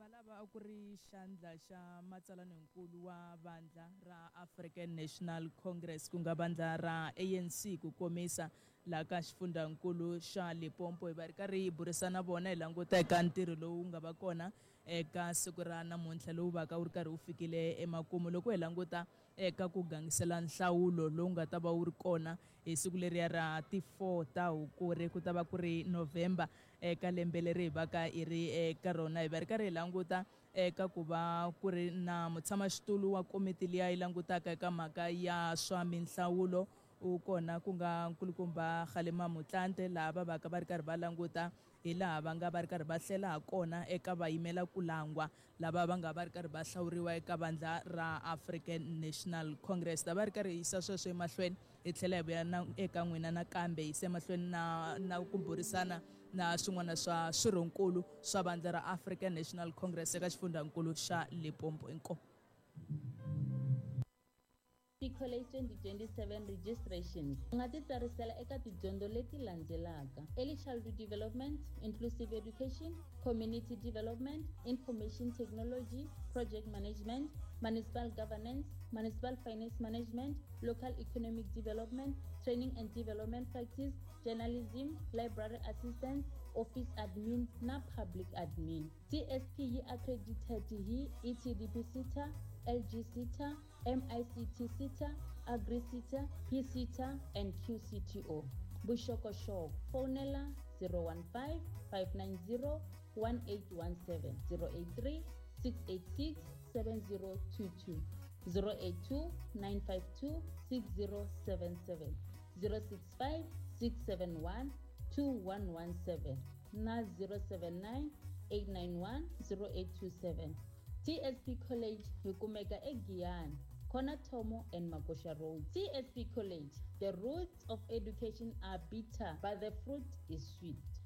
valava a ku ri xandla xa matsalankulu wa vandla ra African National Congress ku nga vandla ra ANC ku komisa la ka xifundzankulu xa Limpopo hi va ri karhi hi burisana vona hi languta eka ntirho lowu nga va kona eka siku ra namuntlha lowu va ka wu ri karhi wu fikile emakumu loko hi languta eka ku gangisela nhlawulo lowu nga ta va wu ri kona hi siku leriya ra ti-4 ta Hukuri ku ta va ku ri November eka lembe leri hi va ka hi ri eka rona hi va ri karhi hi languta eka ku va ku ri na mutshamaxitulu wa komiti liya yi langutaka eka mhaka ya swa minhlawulo u kona ku nga nkulukumba Kgalema Motlanthe laha va va ka va ri karhi va languta hi laha va nga va ri karhi va hlela kona eka vayimela ku langwa lava va nga va ri karhi va hlawuriwa eka vandla ra African National Congress ta va ri karhi hi yisa sweswo emahlweni hi tlhela hi vuya na eka n'wina nakambe hi yisa emahlweni na ku burisana na swin'wana swa swirhonkulu swa vandla ra African National Congress eka xifundzankulu xa Limpopo inkomu. College 2027 registrations u nga titsarisela eka tidyondzo leti landzelaka: early childhood development, inclusive education, community development, information technology, project management, municipal governance, municipal finance management, local economic development, training and development practice, journalism, library assistance, office admin na public admin. TSP yi accredited hi ETDP-SETA, LG-SETA, MICT-SETA, Agri-SETA, P-SETA, and QCTO. Bushokosho, phonela 015 590 1817, 083 686 7022, 082 952 6077, 065 671 2117, na 079 891 0827. TSP College hikumeka eGiyani, Kona Tomo and Magosha Road. TSP College, the roots of education are bitter, but the fruit is sweet.